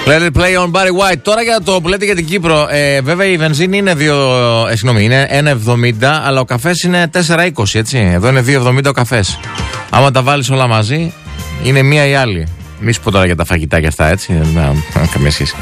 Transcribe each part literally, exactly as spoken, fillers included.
Let it play on Barry White. Τώρα για το που λέτε για την Κύπρο. Ε, βέβαια η βενζίνη είναι δύο. Ε, συγγνώμη, είναι ένα εβδομήντα, αλλά ο καφές είναι τέσσερα είκοσι, έτσι. Εδώ είναι δύο εβδομήντα ο καφές. Άμα τα βάλεις όλα μαζί, είναι μία ή άλλη. Μη σου πω τώρα για τα φαγητά και αυτά, έτσι. Να, καμία σχέση.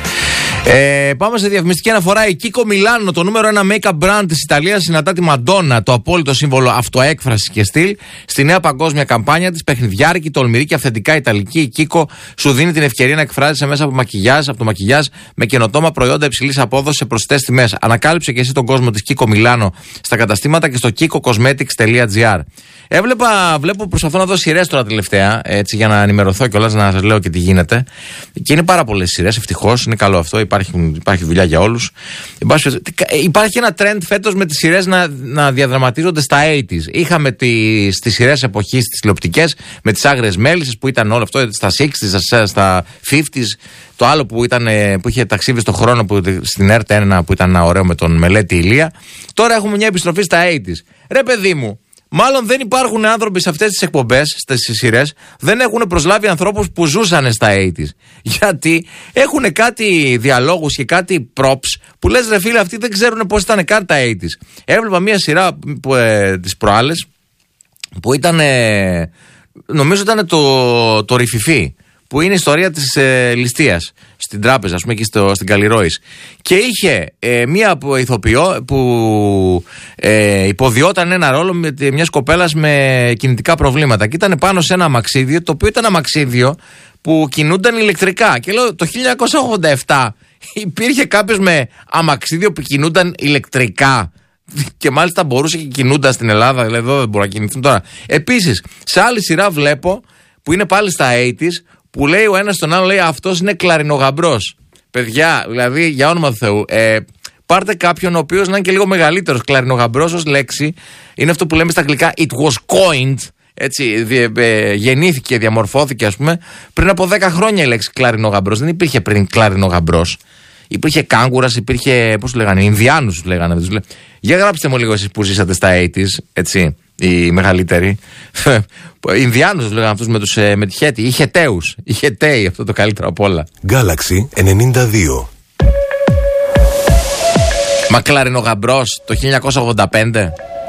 Ε, πάμε σε διαφημιστική αναφορά. Η Kiko Milano, το νούμερο ένα make-up brand της Ιταλίας, συναντά τη Μαντόνα, το απόλυτο σύμβολο αυτοέκφρασης και στυλ, στη νέα παγκόσμια καμπάνια της, παιχνιδιάρικη, τολμηρή και αυθεντικά ιταλική. Η Kiko σου δίνει την ευκαιρία να εκφράζεσαι μέσα από μακιγιάζ, από το μακιγιάζ με καινοτόμα προϊόντα υψηλής απόδοσης σε προσιτές τιμές. Ανακάλυψε και εσύ τον κόσμο της Kiko Milano στα καταστήματα και στο kiko cosmetics τελεία gr. Έβλεπα, βλέπω, προσπαθώ να δω σειρές τώρα τελευταία, έτσι, για να ενημερωθώ κιόλας, να σας λέω και τι γίνεται. Και είναι πάρα πολλές σειρές, ευτυχώς, είναι καλό αυτό, υπάρχει, υπάρχει δουλειά για όλους. Υπάρχει ένα trend φέτος με τις σειρές να, να διαδραματίζονται στα ογδόντα. Είχαμε τις, τις σειρές εποχής, τις τηλεοπτικές, με τις Άγριες Μέλισσες που ήταν όλο αυτό, στα εξήντα, στα πενήντα. Το άλλο που, ήταν, που είχε ταξίδι στον χρόνο που, στην Ερτ ένα που ήταν ωραίο με τον Μελέτη Ηλία. Τώρα έχουμε μια επιστροφή στα ογδόντα. Ρε παιδί μου, μάλλον δεν υπάρχουν άνθρωποι σε αυτές τις εκπομπές, στις σειρές, δεν έχουν προσλάβει ανθρώπους που ζούσαν στα ογδόντα. Γιατί έχουν κάτι διαλόγους και κάτι props που λες, ρε φίλε, αυτοί δεν ξέρουν πώς ήταν καν τα ογδόντα. Έβλεπα μια σειρά που, ε, τις προάλλες που ήταν, ε, νομίζω ήταν το, το Ρηφιφί, που είναι η ιστορία της ε, ληστείας στην τράπεζα, ας πούμε, εκεί στο, στην Καλλιρόης. Και είχε ε, μία ηθοποιό που ε, υποδιόταν ένα ρόλο με, μιας κοπέλας με κινητικά προβλήματα. Και ήταν πάνω σε ένα αμαξίδιο, το οποίο ήταν αμαξίδιο που κινούνταν ηλεκτρικά. Και λέω, το χίλια εννιακόσια ογδόντα επτά υπήρχε κάποιος με αμαξίδιο που κινούνταν ηλεκτρικά. Και μάλιστα μπορούσε και κινούνταν στην Ελλάδα, δηλαδή εδώ δεν μπορούν να κινηθούν τώρα. Επίσης, σε άλλη σειρά βλέπω που είναι πάλι στα ογδόντα, που λέει ο ένας στον άλλο, λέει, αυτός είναι κλαρινογαμπρός. Παιδιά, δηλαδή, για όνομα του Θεού, ε, πάρτε κάποιον ο οποίος να είναι και λίγο μεγαλύτερος. Κλαρινογαμπρός ως λέξη είναι αυτό που λέμε στα αγγλικά it was coined, έτσι, διε, ε, γεννήθηκε, διαμορφώθηκε, ας πούμε, πριν από δέκα χρόνια η λέξη κλαρινογαμπρός. Δεν υπήρχε πριν κλαρινογαμπρός. Υπήρχε κάγκουρας, υπήρχε, πώς του λέγανε, Ινδιάνους του λέγανε. Τους λέ... Για γράψτε μου λίγο εσείς που ζήσατε στα ογδόντα, έτσι, οι μεγαλύτεροι. Ινδιάνους τους λέγανε αυτούς με, τους, με τη χέτη, οι Χεταίους. Οι Χεταίοι, αυτό το καλύτερο από όλα. Galaxy ενενήντα δύο. Μα κλαρινογαμπρός το χίλια εννιακόσια ογδόντα πέντε.